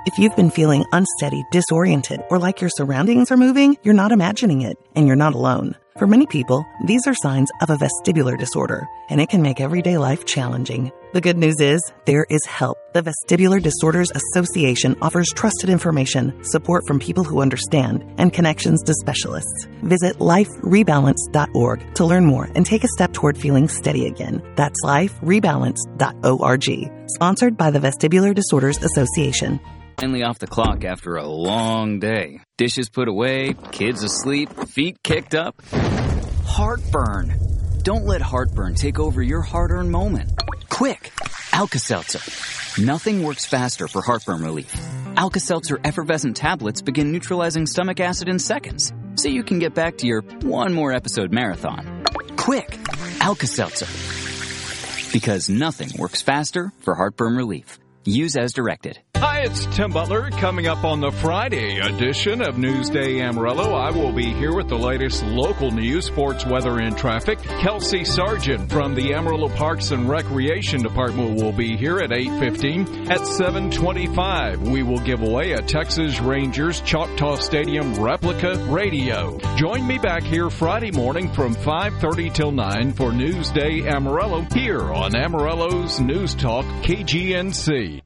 If you've been feeling unsteady, disoriented, or like your surroundings are moving, you're not imagining it, and you're not alone. For many people, these are signs of a vestibular disorder, and it can make everyday life challenging. The good news is, there is help. The Vestibular Disorders Association offers trusted information, support from people who understand, and connections to specialists. Visit liferebalance.org to learn more and take a step toward feeling steady again. That's liferebalance.org. Sponsored by the Vestibular Disorders Association. Finally off the clock after a long day. Dishes put away, kids asleep, feet kicked up. Heartburn. Don't let heartburn take over your hard-earned moment. Quick, Alka-Seltzer. Nothing works faster for heartburn relief. Alka-Seltzer effervescent tablets begin neutralizing stomach acid in seconds, so you can get back to your one more episode marathon. Quick, Alka-Seltzer. Because nothing works faster for heartburn relief. Use as directed. Hi, it's Tim Butler. Coming up on the Friday edition of Newsday Amarillo, I will be here with the latest local news, sports, weather, and traffic. Kelsey Sargent from the Amarillo Parks and Recreation Department will be here at 8:15. At 7:25, we will give away a Texas Rangers Choctaw Stadium replica radio. Join me back here Friday morning from 5:30 till 9 for Newsday Amarillo here on Amarillo's News Talk KGNC.